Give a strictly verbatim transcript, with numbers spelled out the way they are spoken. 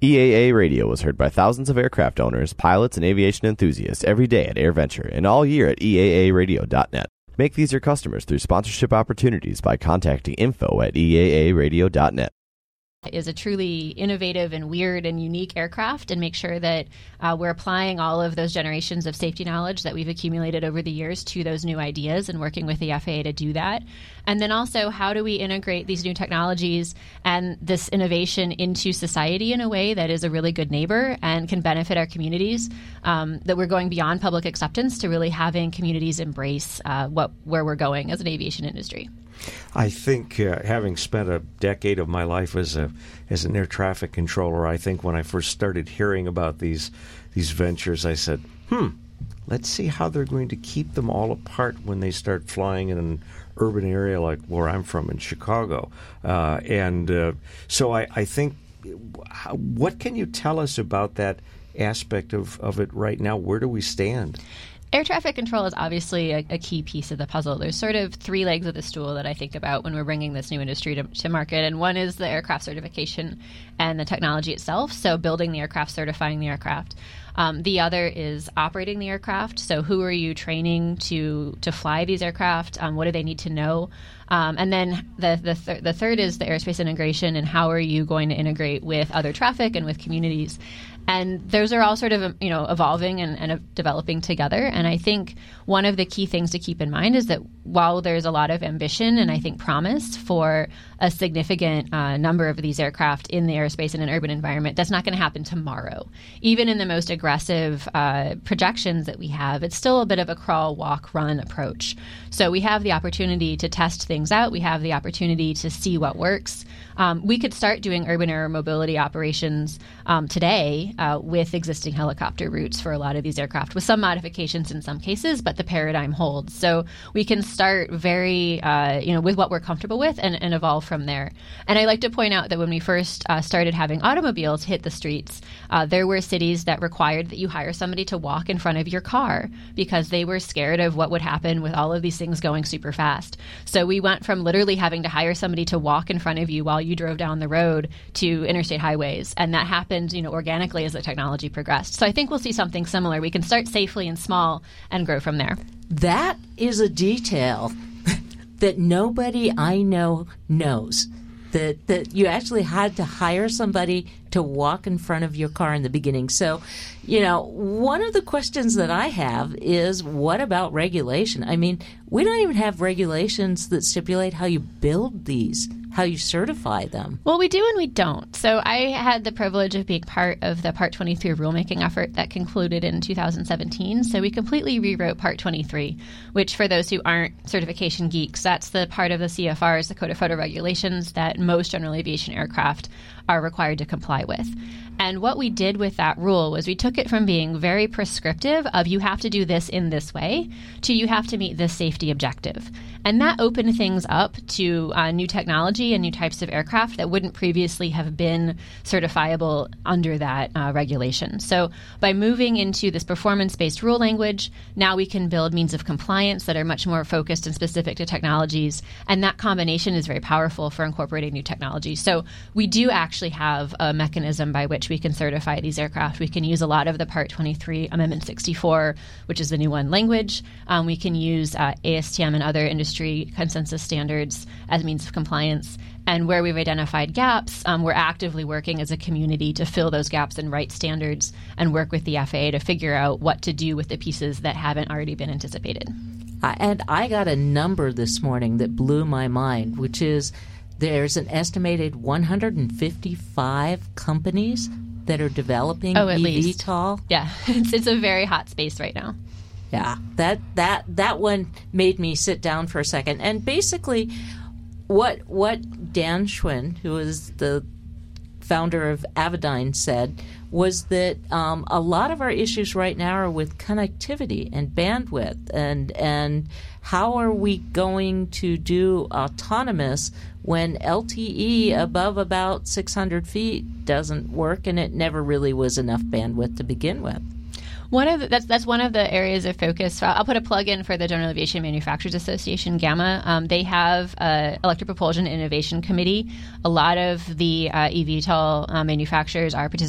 E A A Radio is heard by thousands of aircraft owners, pilots, and aviation enthusiasts every day at AirVenture and all year at E A A radio dot net. Make these your customers through sponsorship opportunities by contacting info at E A A radio dot net. Is a truly innovative and weird and unique aircraft, and make sure that uh, we're applying all of those generations of safety knowledge that we've accumulated over the years to those new ideas and working with the F A A to do that. And then also, how do we integrate these new technologies and this innovation into society in a way that is a really good neighbor and can benefit our communities, um, that we're going beyond public acceptance to really having communities embrace uh, what where we're going as an aviation industry. I think uh, having spent a decade of my life as a as an air traffic controller, I think when I first started hearing about these these ventures, I said, hmm, let's see how they're going to keep them all apart when they start flying in an urban area like where I'm from in Chicago. Uh, and uh, so I, I think, how, what can you tell us about that aspect of, of it right now? Where do we stand? Air traffic control is obviously a, a key piece of the puzzle. There's sort of three legs of the stool that I think about when we're bringing this new industry to, to market. And one is the aircraft certification and the technology itself, so building the aircraft, certifying the aircraft. Um, the other is operating the aircraft. So who are you training to to fly these aircraft? Um, what do they need to know? Um, and then the the, th- the third is the airspace integration, and how are you going to integrate with other traffic and with communities? And those are all sort of, you know, evolving and, and developing together. And I think one of the key things to keep in mind is that while there's a lot of ambition and I think promise for a significant uh, number of these aircraft in the airspace in an urban environment, that's not going to happen tomorrow. Even in the most aggressive uh, projections that we have, it's still a bit of a crawl, walk, run approach. So we have the opportunity to test things out. We have the opportunity to see what works. Um, we could start doing urban air mobility operations um, today uh, with existing helicopter routes for a lot of these aircraft, with some modifications in some cases, but the paradigm holds. So we can start very, uh, you know, with what we're comfortable with and, and evolve from there. And I like to point out that when we first uh, started having automobiles hit the streets, uh, there were cities that required that you hire somebody to walk in front of your car because they were scared of what would happen with all of these things going super fast. So we went from literally having to hire somebody to walk in front of you while you drove down the road to interstate highways. And that happened, you know, organically as the technology progressed. So I think we'll see something similar. We can start safely and small and grow from there. That is a detail that nobody I know knows. That, that you actually had to hire somebody to walk in front of your car in the beginning. So, you know, one of the questions that I have is, what about regulation? I mean, we don't even have regulations that stipulate how you build these, how you certify them. Well, we do and we don't. So I had the privilege of being part of the Part twenty-three rulemaking effort that concluded in two thousand seventeen. So we completely rewrote Part twenty-three, which for those who aren't certification geeks, that's the part of the C F Rs, the Code of Federal Regulations, that most general aviation aircraft are required to comply with. And what we did with that rule was we took it from being very prescriptive of you have to do this in this way to you have to meet this safety objective. And that opened things up to uh, new technology and new types of aircraft that wouldn't previously have been certifiable under that uh, regulation. So by moving into this performance-based rule language, now we can build means of compliance that are much more focused and specific to technologies. And that combination is very powerful for incorporating new technology. So we do actually have a mechanism by which we can certify these aircraft. We can use a lot of the Part twenty-three Amendment sixty-four, which is the new one language. Um, we can use uh, A S T M and other industry consensus standards as means of compliance. And where we've identified gaps, um, we're actively working as a community to fill those gaps and write standards and work with the F A A to figure out what to do with the pieces that haven't already been anticipated. Uh, and I got a number this morning that blew my mind, which is there's an estimated one hundred fifty-five companies that are developing oh, at eVTOL. Least. Yeah, it's, it's a very hot space right now. Yeah, that that that one made me sit down for a second. And basically, what what Dan Schwinn, who is the founder of Avidyne, said was that um, a lot of our issues right now are with connectivity and bandwidth, and and how are we going to do autonomous when L T E above about six hundred feet doesn't work, and it never really was enough bandwidth to begin with. One of the, that's that's one of the areas of focus. I'll put a plug in for the General Aviation Manufacturers Association, GAMA. Um, they have an electric propulsion innovation committee. A lot of the uh, eVTOL uh, manufacturers are participating